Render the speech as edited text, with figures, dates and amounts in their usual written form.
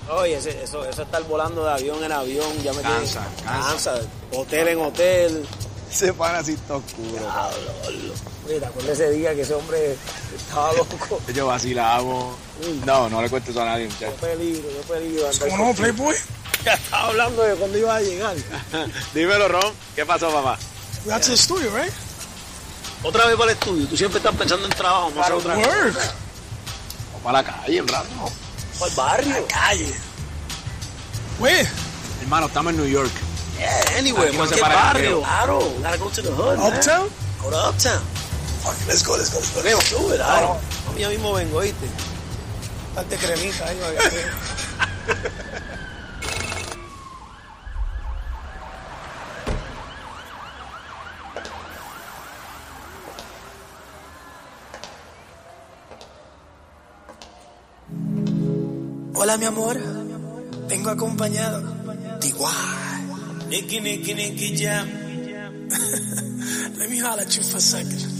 Oye, eso estar volando de avión en avión, ya me Cansa. Hotel en hotel. Se pana así todo oscuro. Oye, ¿te acuerdas ese día que ese hombre estaba loco? Yo vacilamos. No le cuentes eso a nadie, muchachos. Qué peligro. ¿Cómo no, Playboy? Ya estaba hablando de cuándo iba a llegar. Dímelo, Ron. ¿Qué pasó, papá? We got to the studio, right? Otra vez para el estudio. Tú siempre estás pensando en trabajo, no hacer otra cosa. Work. Vamos para la calle un rato. Para el barrio. Calle. Where? Hermano, estamos en New York. Yeah, anyway, Aquí no se cualquier para el barrio. río. Claro, gotta go to the hood, man. Uptown? Go to Uptown. Fuck, let's go. Venga, sube, dale. Ya mismo vengo, ¿viste? Darte cremita ahí, Hola, mi amor. Vengo acompañado de Nicky Jam. Let me holler at you for a second.